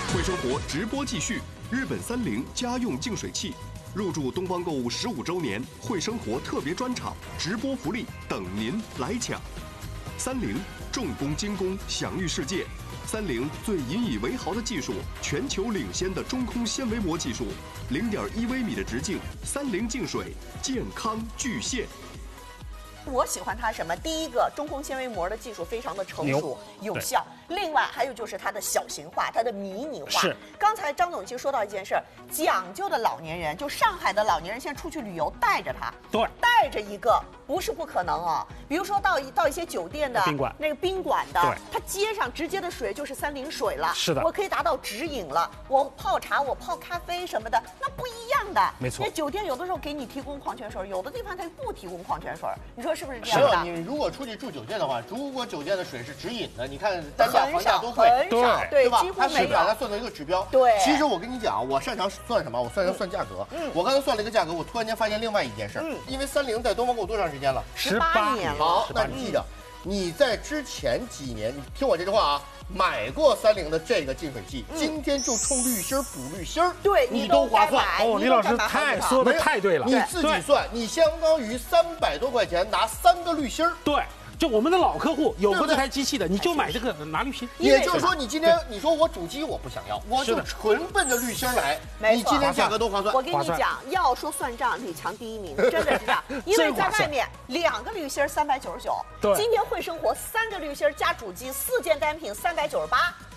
会生活直播继续，日本三菱家用净水器入驻东方购物15周年会生活特别专场，直播福利等您来抢。三菱重工精工，享誉世界。三菱最引以为豪的技术，全球领先的中空纤维膜技术，0.1微米的直径，三菱净水健康巨献。 我喜欢它什么？第一个，中空纤维膜的技术非常的成熟有效。另外还有就是它的小型化，它的迷你化。 是。 刚才张总其实说到一件事儿，讲究的老年人，就上海的老年人，现在出去旅游带着它， 对， 带着一个不是不可能啊。比如说到一些酒店的宾馆， 那个宾馆的， 对， 它接上直接的水就是三菱水了。 是的， 我可以达到直饮了。我泡茶，我泡咖啡什么的，那不一样的。 没错。 那酒店有的时候给你提供矿泉水，有的地方它不提供矿泉水，你说是不是这样？ 是你如果出去住酒店的话，如果酒店的水是直饮的，你看单价房价多贵， 对吧？ 几乎没有。 把它算成一个指标。 对， 其实我跟你讲，我擅长算什么？我擅长算价格。我刚才算了一个价格，我突然间发现另外一件事。因为三菱在东方购物多长时间了 ？18年了。 好，那你记着，你在之前几年，你听我这句话啊，买过三菱的这个净水器，今天就冲滤芯补滤芯， 对你都划算。 哦，李老师说的太对了， 你自己算，你相当于300多块钱拿3个滤芯。 对。就我们的老客户有过这台机器的，你就买这个拿滤芯。 也就是说，你今天你说我主机我不想要，我就纯奔着滤芯来。你今天价格都划算。 我跟你讲，要说算账，李强第一名，真的是这样。因为在外面2个滤芯399， 对， 今天会生活3个滤芯加主机4件单品398。